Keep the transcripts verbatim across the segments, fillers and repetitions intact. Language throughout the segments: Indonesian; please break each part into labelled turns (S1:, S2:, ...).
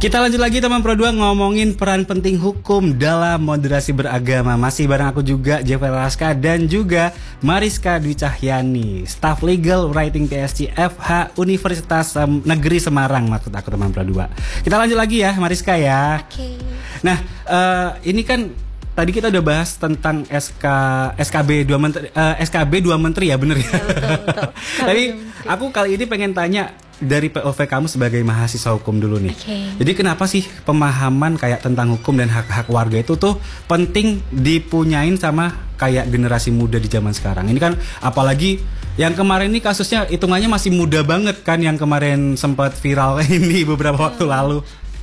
S1: Kita lanjut lagi teman Pro dua ngomongin peran penting hukum dalam moderasi beragama. Masih bareng aku juga Jeffrey Raska dan juga Mariska Dwi Cahyani, Staff Legal Writing P S C F H Universitas Negeri Semarang, maksud aku teman Pro dua. Kita lanjut lagi ya Mariska ya.
S2: Oke. Okay.
S1: Nah, uh, ini kan tadi kita udah bahas tentang S K S K B dua menteri uh, S K B dua menteri ya, bener ya?
S2: Ya betul, betul.
S1: Tapi aku kali ini pengen tanya dari P O V kamu sebagai mahasiswa hukum dulu nih.
S2: Okay.
S1: Jadi kenapa sih pemahaman kayak tentang hukum dan hak-hak warga itu tuh penting dipunyain sama kayak generasi muda di zaman sekarang? Ini kan apalagi yang kemarin ini kasusnya hitungannya masih muda banget kan, yang kemarin sempat viral ini beberapa hmm. waktu lalu.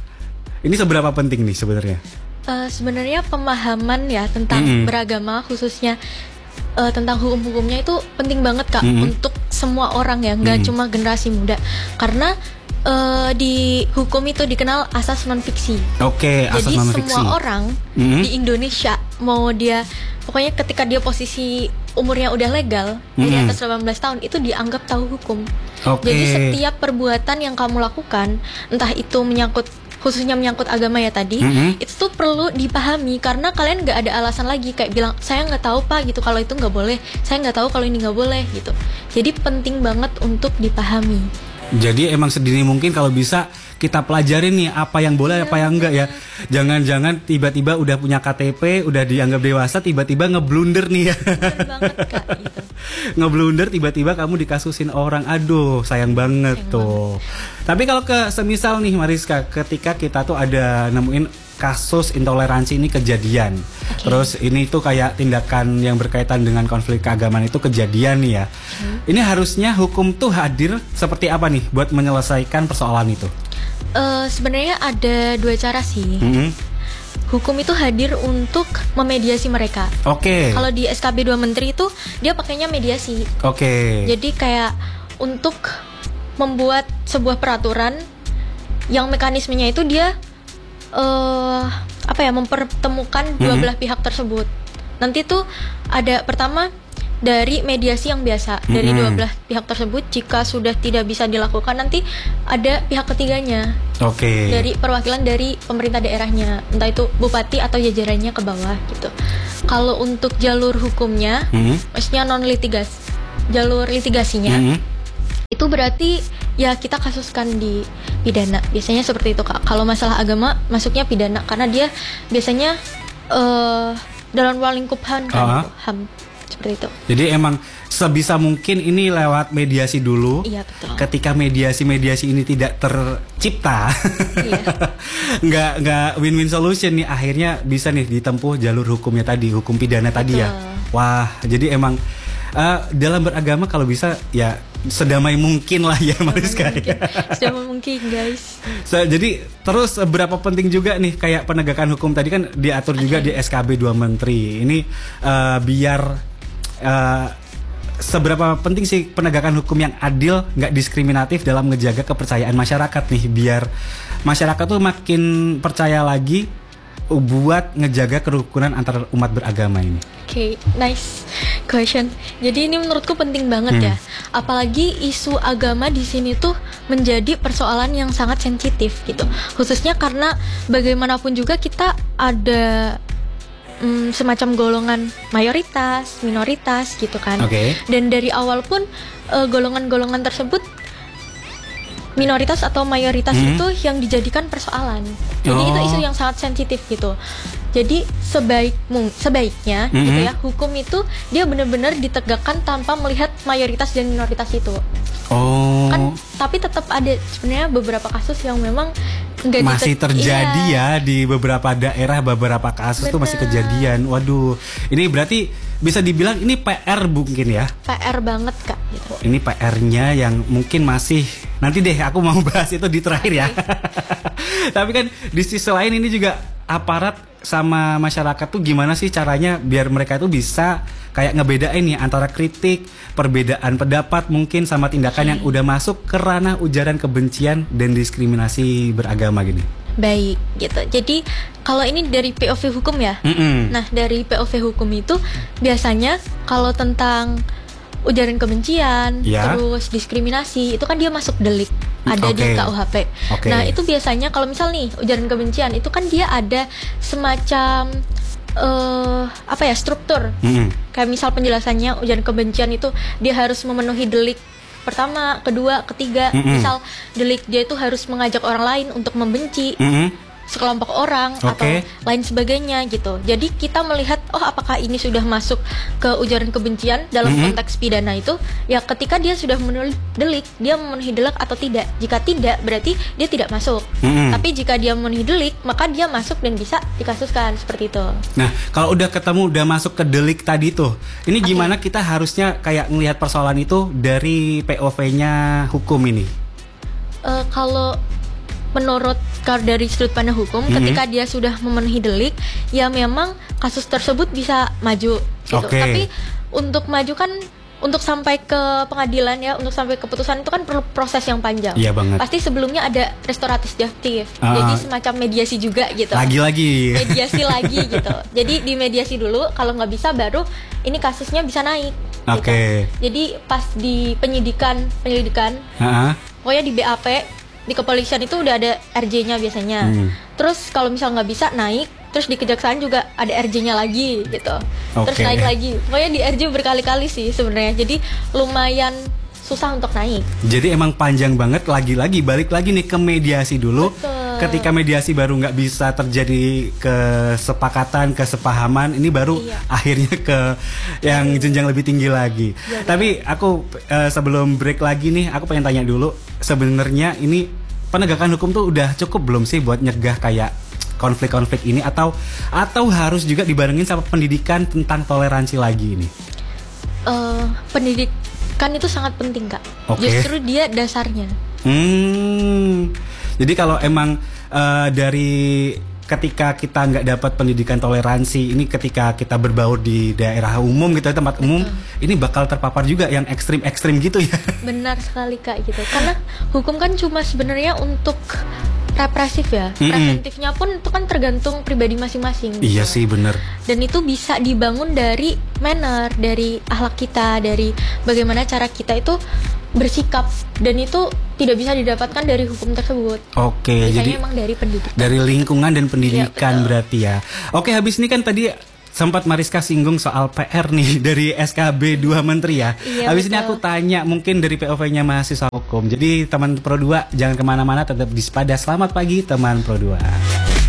S1: Ini seberapa penting nih sebenarnya?
S2: Uh, sebenarnya pemahaman ya tentang mm-hmm. beragama khususnya uh, tentang hukum-hukumnya itu penting banget Kak, mm-hmm. untuk semua orang ya, nggak mm-hmm. cuma generasi muda, karena uh, di hukum itu dikenal asas non fiksi.
S1: Oke, okay, asas non fiksi. Jadi
S2: semua orang mm-hmm. di Indonesia mau dia pokoknya ketika dia posisi umurnya udah legal mm-hmm. di atas delapan belas tahun itu dianggap tahu hukum.
S1: Okay.
S2: Jadi setiap perbuatan yang kamu lakukan, entah itu menyangkut khususnya menyangkut agama ya tadi, mm-hmm. itu tuh perlu dipahami karena kalian nggak ada alasan lagi kayak bilang saya nggak tahu Pak gitu kalau itu nggak boleh, saya nggak tahu kalau ini nggak boleh gitu. Jadi penting banget untuk dipahami.
S1: Jadi emang sedini mungkin kalau bisa kita pelajarin nih apa yang boleh, ya, apa yang enggak ya. Jangan-jangan tiba-tiba udah punya K T P, udah dianggap dewasa, tiba-tiba ngeblunder nih ya.
S2: Bener banget Kak gitu.
S1: Ngeblunder tiba-tiba kamu dikasusin orang, aduh sayang banget sayang tuh banget. Tapi kalau ke semisal nih Mariska, ketika kita tuh ada nemuin kasus intoleransi ini kejadian, okay. terus ini tuh kayak tindakan yang berkaitan dengan konflik keagamaan itu kejadian nih ya, hmm. ini harusnya hukum tuh hadir seperti apa nih buat menyelesaikan persoalan itu?
S2: Uh, sebenarnya ada dua cara sih. Mm-hmm. Hukum itu hadir untuk memediasi mereka.
S1: Oke. Okay.
S2: Kalau di S K B dua menteri itu dia pakainya mediasi.
S1: Oke. Okay.
S2: Jadi kayak untuk membuat sebuah peraturan yang mekanismenya itu dia uh, apa ya mempertemukan mm-hmm. dua belah pihak tersebut. Nanti tuh ada pertama dari mediasi yang biasa mm-hmm. dari dua belah pihak tersebut, jika sudah tidak bisa dilakukan nanti ada pihak ketiganya.
S1: Oke. Okay.
S2: Dari perwakilan dari pemerintah daerahnya, entah itu bupati atau jajarannya ke bawah gitu. Kalau untuk jalur hukumnya, mm-hmm. maksudnya non litigas, jalur litigasinya, mm-hmm. itu berarti ya kita kasuskan di pidana. Biasanya seperti itu Kak. Kalau masalah agama masuknya pidana karena dia biasanya uh, dalam ruang lingkup H A M kan, uh-huh. H A M. Seperti itu. Jadi
S1: emang sebisa mungkin ini lewat mediasi dulu.
S2: Iya betul.
S1: Ketika mediasi-mediasi ini tidak tercipta, iya. nggak nggak win-win solution nih, akhirnya bisa nih ditempuh jalur hukumnya tadi, hukum pidana betul. Tadi ya. Wah, jadi emang uh, dalam beragama kalau bisa ya sedamai mungkin lah ya Mariska.
S2: Sedamai mungkin guys.
S1: So, jadi terus berapa penting juga nih kayak penegakan hukum tadi kan diatur okay. juga di S K B dua menteri. Ini uh, biar Uh, seberapa penting sih penegakan hukum yang adil, nggak diskriminatif dalam ngejaga kepercayaan masyarakat nih, biar masyarakat tuh makin percaya lagi buat ngejaga kerukunan antar umat beragama ini.
S2: Oke, okay, nice question. Jadi ini menurutku penting banget hmm. ya. Apalagi isu agama di sini tuh menjadi persoalan yang sangat sensitif gitu. Khususnya karena bagaimanapun juga kita ada Hmm, semacam golongan mayoritas, minoritas gitu kan.
S1: Okay.
S2: Dan dari awal pun uh, golongan-golongan tersebut minoritas atau mayoritas hmm. itu yang dijadikan persoalan. Jadi oh. itu isu yang sangat sensitif gitu. Jadi sebaik sebaiknya mm-hmm. gitu ya, hukum itu dia benar-benar ditegakkan tanpa melihat mayoritas dan minoritas itu.
S1: Oh.
S2: Kan tapi tetap ada sebenarnya beberapa kasus yang memang nggak
S1: masih
S2: ditek-
S1: terjadi
S2: iya.
S1: ya di beberapa daerah, beberapa kasus Bener. Tuh masih kejadian. Waduh, ini berarti bisa dibilang ini P R mungkin ya?
S2: P R banget Kak gitu.
S1: Ini P R-nya yang mungkin masih, nanti deh aku mau bahas itu di terakhir ya. Tapi kan di sisi lain ini juga aparat sama masyarakat tuh gimana sih caranya biar mereka tuh bisa kayak ngebedain nih antara kritik, perbedaan pendapat mungkin sama tindakan okay. yang udah masuk ke ranah ujaran kebencian dan diskriminasi beragama gini.
S2: Baik gitu. Jadi kalau ini dari P O V hukum ya.
S1: Mm-mm.
S2: Nah dari P O V hukum itu biasanya kalau tentang ujaran kebencian, yeah. terus diskriminasi itu kan dia masuk delik. ada
S1: okay.
S2: di K U H P.
S1: Okay.
S2: Nah itu biasanya kalau misal nih ujaran kebencian itu kan dia ada semacam uh, apa ya struktur. Mm-hmm. Kayak misal penjelasannya ujaran kebencian itu dia harus memenuhi delik pertama, kedua, ketiga. Mm-hmm. Misal delik dia itu harus mengajak orang lain untuk membenci. Mm-hmm. sekelompok orang okay. atau lain sebagainya gitu. Jadi kita melihat oh apakah ini sudah masuk ke ujaran kebencian dalam mm-hmm. konteks pidana itu ya ketika dia sudah memenuhi delik, dia memenuhi delik atau tidak. Jika tidak berarti dia tidak masuk. Mm-hmm. Tapi jika dia memenuhi delik maka dia masuk dan bisa dikasuskan seperti itu.
S1: Nah, kalau udah ketemu udah masuk ke delik tadi tuh. Ini okay. gimana kita harusnya kayak melihat persoalan itu dari P O V-nya hukum ini? Uh,
S2: kalau menurut dari sudut pandang hukum, mm-hmm. ketika dia sudah memenuhi delik, ya memang kasus tersebut bisa maju gitu. Okay. Tapi untuk maju kan untuk sampai ke pengadilan ya, untuk sampai keputusan itu kan perlu proses yang panjang.
S1: Iya banget.
S2: Pasti sebelumnya ada restoratif justice, uh, jadi semacam mediasi juga gitu.
S1: Lagi-lagi.
S2: Mediasi lagi gitu. Jadi di mediasi dulu, kalau nggak bisa baru ini kasusnya bisa naik.
S1: Oke. Okay.
S2: Gitu. Jadi pas di penyidikan, penyelidikan, uh-huh. pokoknya di B A P di kepolisian itu udah ada R J-nya biasanya. Hmm. Terus kalau misal nggak bisa naik, terus di kejaksaan juga ada R J-nya lagi gitu. Okay. Terus naik lagi. Pokoknya di R J berkali-kali sih sebenarnya. Jadi lumayan susah untuk naik.
S1: Jadi emang panjang banget. Lagi-lagi balik lagi nih ke mediasi dulu. Betul. Ketika mediasi baru nggak bisa terjadi kesepakatan, kesepahaman, ini baru iya. akhirnya ke yang jenjang lebih tinggi lagi. Ya, Tapi aku uh, sebelum break lagi nih, aku pengen tanya dulu, sebenarnya ini penegakan hukum tuh udah cukup belum sih buat nyegah kayak konflik-konflik ini atau atau harus juga dibarengin sama pendidikan tentang toleransi lagi ini?
S2: Uh, pendidikan itu sangat penting Kak. Okay. Justru dia dasarnya.
S1: Hmm. Jadi kalau emang uh, dari ketika kita nggak dapat pendidikan toleransi ini, ketika kita berbaur di daerah umum gitu, tempat umum, betul. Ini bakal terpapar juga yang ekstrim-ekstrim gitu ya. Benar
S2: sekali Kak gitu. Karena hukum kan cuma sebenarnya untuk represif ya. Mm-hmm. Preventifnya pun itu kan tergantung pribadi masing-masing.
S1: Iya gitu. Sih benar.
S2: Dan itu bisa dibangun dari manner, dari akhlak kita, dari bagaimana cara kita itu bersikap, dan itu tidak bisa didapatkan dari hukum tersebut.
S1: Oke,
S2: biasanya
S1: jadi
S2: emang dari pendidikan.
S1: Dari lingkungan dan pendidikan ya, berarti ya. Oke, habis ini kan tadi sempat Mariska singgung soal P R nih dari S K B dua Menteri ya. Iya, habis betul. Ini aku tanya mungkin dari P O V-nya mahasiswa hukum. Jadi teman Pro dua jangan kemana-mana, tetap di Sepada. Selamat pagi teman Pro dua.